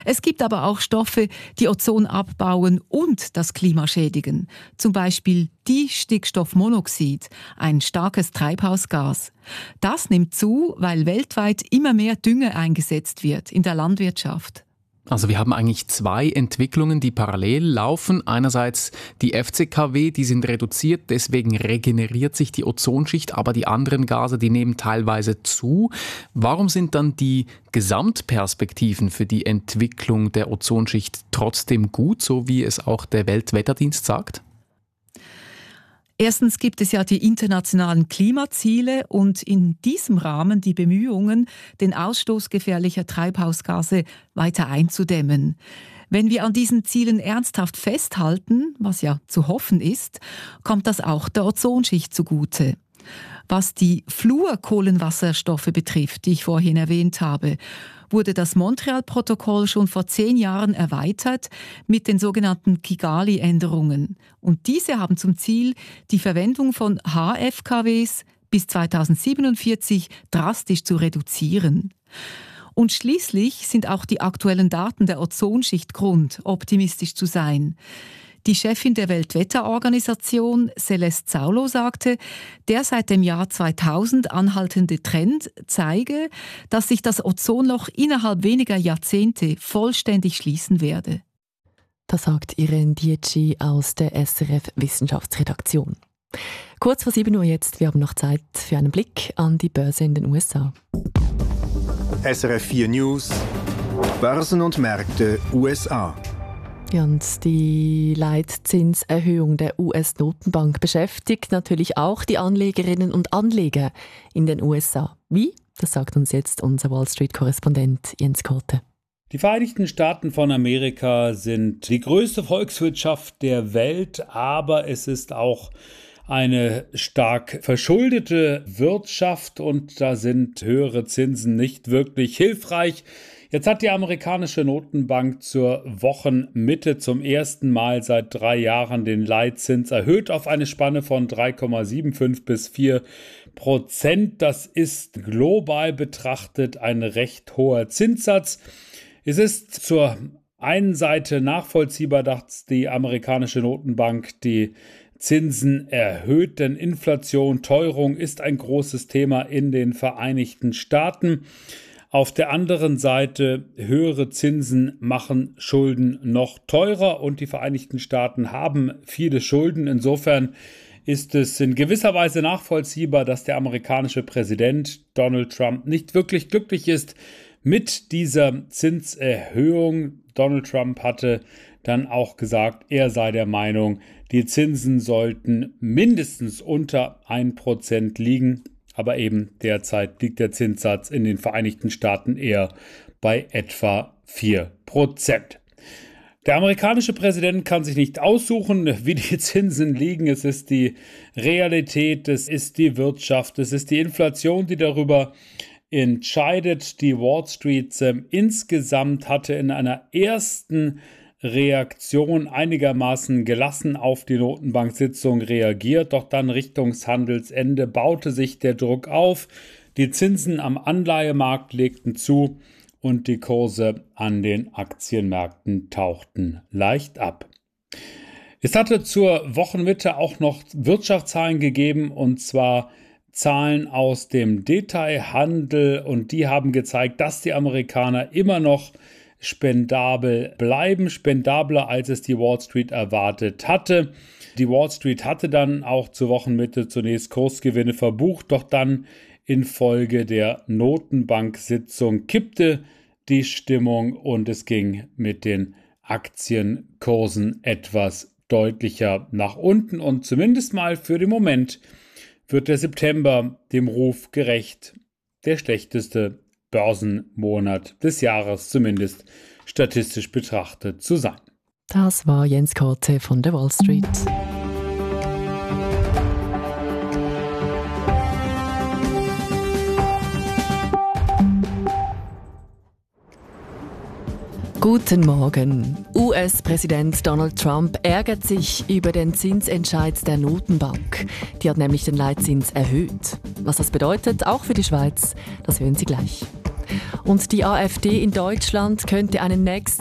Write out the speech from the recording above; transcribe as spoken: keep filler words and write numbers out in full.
Es gibt aber auch Stoffe, die Ozon abbauen und das Klima schädigen. Zum Beispiel Distickstoffmonoxid, ein starkes Treibhausgas. Das nimmt zu, weil weltweit immer mehr Dünger eingesetzt wird in der Landwirtschaft. Also wir haben eigentlich zwei Entwicklungen, die parallel laufen. Einerseits die F C K W, die sind reduziert, deswegen regeneriert sich die Ozonschicht, aber die anderen Gase, die nehmen teilweise zu. Warum sind dann die Gesamtperspektiven für die Entwicklung der Ozonschicht trotzdem gut, so wie es auch der Weltwetterdienst sagt? Erstens gibt es ja die internationalen Klimaziele und in diesem Rahmen die Bemühungen, den Ausstoß gefährlicher Treibhausgase weiter einzudämmen. Wenn wir an diesen Zielen ernsthaft festhalten, was ja zu hoffen ist, kommt das auch der Ozonschicht zugute. Was die Fluorkohlenwasserstoffe betrifft, die ich vorhin erwähnt habe, wurde das Montreal-Protokoll schon vor zehn Jahren erweitert mit den sogenannten Kigali-Änderungen. Und diese haben zum Ziel, die Verwendung von H F K Ws bis zweitausendsiebenundvierzig drastisch zu reduzieren. Und schließlich sind auch die aktuellen Daten der Ozonschicht Grund, optimistisch zu sein. Die Chefin der Weltwetterorganisation, Celeste Saulo, sagte, der seit dem Jahr zweitausend anhaltende Trend zeige, dass sich das Ozonloch innerhalb weniger Jahrzehnte vollständig schließen werde. Das sagt Irene Dietschi aus der S R F-Wissenschaftsredaktion. Kurz vor sieben Uhr jetzt, wir haben noch Zeit für einen Blick an die Börse in den U S A. S R F vier News, Börsen und Märkte U S A. Ja, und die Leitzinserhöhung der U S-Notenbank beschäftigt natürlich auch die Anlegerinnen und Anleger in den U S A. Wie? Das sagt uns jetzt unser Wall Street-Korrespondent Jens Korte. Die Vereinigten Staaten von Amerika sind die größte Volkswirtschaft der Welt, aber es ist auch eine stark verschuldete Wirtschaft und da sind höhere Zinsen nicht wirklich hilfreich. Jetzt hat die amerikanische Notenbank zur Wochenmitte zum ersten Mal seit drei Jahren den Leitzins erhöht auf eine Spanne von drei Komma fünfundsiebzig bis vier Prozent. Das ist global betrachtet ein recht hoher Zinssatz. Es ist zur einen Seite nachvollziehbar, dass die amerikanische Notenbank die Zinsen erhöht, denn Inflation, Teuerung ist ein großes Thema in den Vereinigten Staaten. Auf der anderen Seite, höhere Zinsen machen Schulden noch teurer und die Vereinigten Staaten haben viele Schulden. Insofern ist es in gewisser Weise nachvollziehbar, dass der amerikanische Präsident Donald Trump nicht wirklich glücklich ist mit dieser Zinserhöhung. Donald Trump hatte dann auch gesagt, er sei der Meinung, die Zinsen sollten mindestens unter ein Prozent liegen. Aber eben derzeit liegt der Zinssatz in den Vereinigten Staaten eher bei etwa vier Prozent. Der amerikanische Präsident kann sich nicht aussuchen, wie die Zinsen liegen. Es ist die Realität, es ist die Wirtschaft, es ist die Inflation, die darüber entscheidet. Die Wall Street äh, insgesamt hatte in einer ersten Reaktion einigermaßen gelassen auf die Notenbank-Sitzung reagiert, doch dann Richtung Handelsende baute sich der Druck auf. Die Zinsen am Anleihemarkt legten zu und die Kurse an den Aktienmärkten tauchten leicht ab. Es hatte zur Wochenmitte auch noch Wirtschaftszahlen gegeben, und zwar Zahlen aus dem Detailhandel, und die haben gezeigt, dass die Amerikaner immer noch spendabel bleiben, spendabler als es die Wall Street erwartet hatte. Die Wall Street hatte dann auch zur Wochenmitte zunächst Kursgewinne verbucht, doch dann infolge der Notenbank-Sitzung kippte die Stimmung und es ging mit den Aktienkursen etwas deutlicher nach unten, und zumindest mal für den Moment wird der September dem Ruf gerecht, der schlechteste Börsenmonat des Jahres, zumindest statistisch betrachtet, zu sein. Das war Jens Korte von der Wall Street. Guten Morgen. U S-Präsident Donald Trump ärgert sich über den Zinsentscheid der Notenbank. Die hat nämlich den Leitzins erhöht. Was das bedeutet, auch für die Schweiz, das hören Sie gleich. Und die AfD in Deutschland könnte einen nächsten